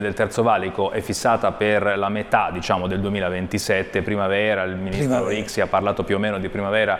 del Terzo Valico è fissata per la metà, diciamo, del 2027, primavera, il ministro Rixi ha parlato più o meno di primavera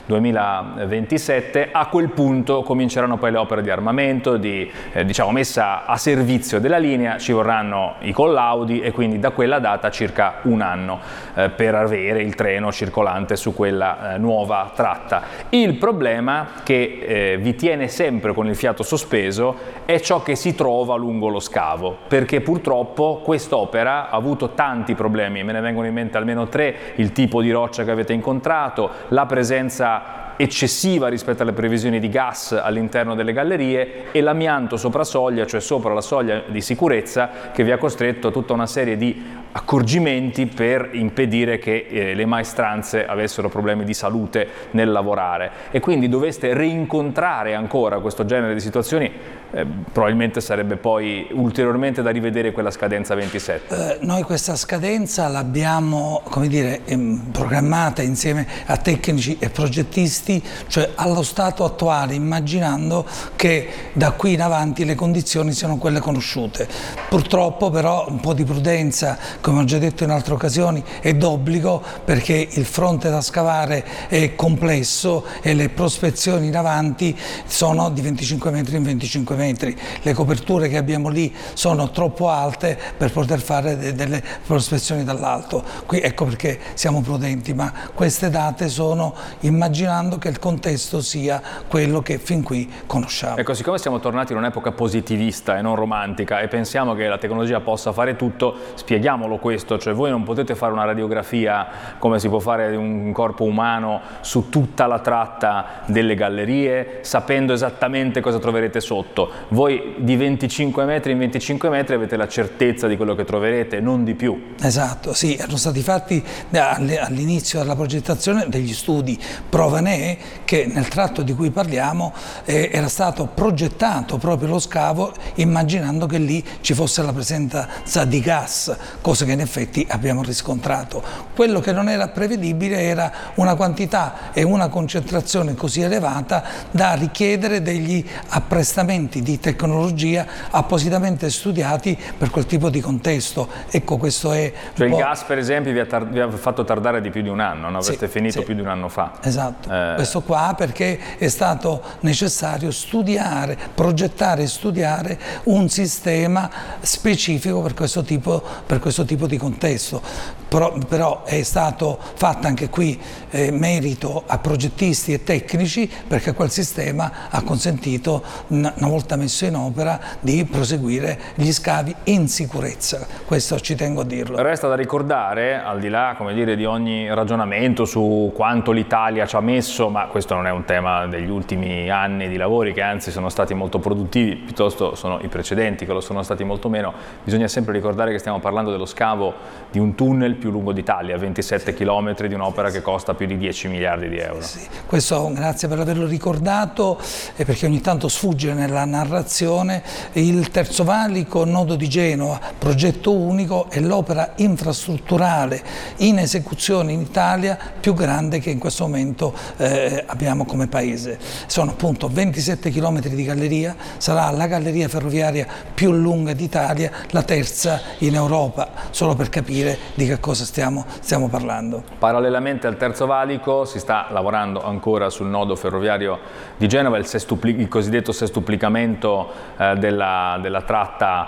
2027, a quel punto cominceranno poi le opere di armamento, di diciamo, messa a servizio della linea, ci vorranno i collaudi e quindi da quella data circa un anno per avere il treno circolante su quella nuova tratta. Il problema che vi tiene sempre con il fiato sospeso è ciò che si trova lungo lo scavo, perché purtroppo quest'opera ha avuto tanti problemi, me ne vengono in mente almeno tre: il tipo di roccia che avete incontrato, la presenza eccessiva rispetto alle previsioni di gas all'interno delle gallerie e l'amianto sopra soglia, cioè sopra la soglia di sicurezza, che vi ha costretto a tutta una serie di accorgimenti per impedire che le maestranze avessero problemi di salute nel lavorare, e quindi doveste rincontrare ancora questo genere di situazioni. Probabilmente sarebbe poi ulteriormente da rivedere quella scadenza 27. Noi questa scadenza l'abbiamo, come dire, programmata insieme a tecnici e progettisti, cioè allo stato attuale, immaginando che da qui in avanti le condizioni siano quelle conosciute. Purtroppo però un po' di prudenza, come ho già detto in altre occasioni, è d'obbligo, perché il fronte da scavare è complesso e le prospezioni in avanti sono di 25 metri in 25 metri. Le coperture che abbiamo lì sono troppo alte per poter fare delle prospezioni dall'alto. Ecco perché siamo prudenti, ma queste date sono immaginando che il contesto sia quello che fin qui conosciamo. Ecco, siccome siamo tornati in un'epoca positivista e non romantica e pensiamo che la tecnologia possa fare tutto, spieghiamolo questo, cioè voi non potete fare una radiografia come si può fare di un corpo umano su tutta la tratta delle gallerie sapendo esattamente cosa troverete sotto. Voi di 25 metri in 25 metri avete la certezza di quello che troverete, non di più. Esatto, sì, erano stati fatti all'inizio della progettazione degli studi. Prova ne è che nel tratto di cui parliamo era stato progettato proprio lo scavo immaginando che lì ci fosse la presenza di gas, cosa che in effetti abbiamo riscontrato. Quello che non era prevedibile era una quantità e una concentrazione così elevata da richiedere degli apprestamenti di tecnologia appositamente studiati per quel tipo di contesto. Ecco, questo è... Cioè il gas, per esempio, vi ha fatto tardare di più di un anno, no? Avete finito più di un anno fa. Esatto, questo qua perché è stato necessario studiare, progettare e studiare un sistema specifico per questo tipo di contesto. Però è stato fatto anche qui merito a progettisti e tecnici, perché quel sistema ha consentito, una volta messo in opera, di proseguire gli scavi in sicurezza. Questo ci tengo a dirlo. Resta da ricordare, al di là, come dire, di ogni ragionamento su quanto l'Italia ci ha messo, ma questo non è un tema degli ultimi anni di lavori, che anzi sono stati molto produttivi, piuttosto sono i precedenti che lo sono stati molto meno. Bisogna sempre ricordare che stiamo parlando dello scavo di un tunnel più lungo d'Italia, 27 km, di un'opera che costa più di 10 miliardi di euro. Sì, questo grazie per averlo ricordato, perché ogni tanto sfugge nella narrazione. Il Terzo Valico, nodo di Genova, progetto unico, è l'opera infrastrutturale in esecuzione in Italia più grande che in questo momento abbiamo come paese. Sono appunto 27 km di galleria, sarà la galleria ferroviaria più lunga d'Italia, la terza in Europa, solo per capire di che cosa stiamo parlando. Parallelamente al Terzo Valico si sta lavorando ancora sul nodo ferroviario di Genova, il cosiddetto sestuplicamento della tratta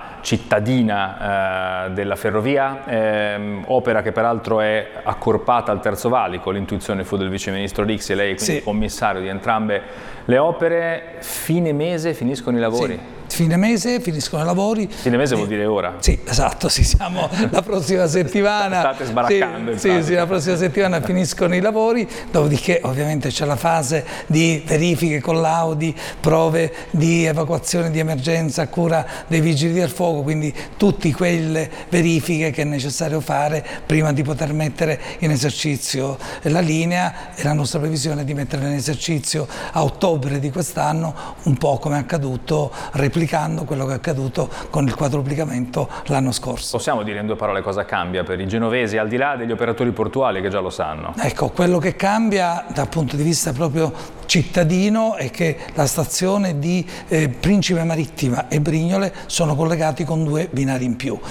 cittadina della ferrovia, opera che peraltro è accorpata al Terzo Valico. L'intuizione fu del vice ministro Rixi e lei quindi commissario di entrambe le opere. Fine mese finiscono i lavori? Sì. Fine mese finiscono i lavori. Fine mese vuol dire ora? Sì, esatto, siamo la prossima settimana. State sbaraccando. Sì, la prossima settimana finiscono i lavori, dopodiché ovviamente c'è la fase di verifiche, collaudi, prove di evacuazione di emergenza a cura dei vigili del fuoco, quindi tutte quelle verifiche che è necessario fare prima di poter mettere in esercizio la linea, e la nostra previsione è di metterla in esercizio a ottobre di quest'anno, un po' come è accaduto, replicando quello che è accaduto con il quadruplicamento l'anno scorso. Possiamo dire in due parole cosa cambia per i genovesi, al di là degli operatori portuali che già lo sanno? Ecco, quello che cambia dal punto di vista proprio cittadino è che la stazione di Principe Marittima e Brignole sono collegati con 2 binari in più.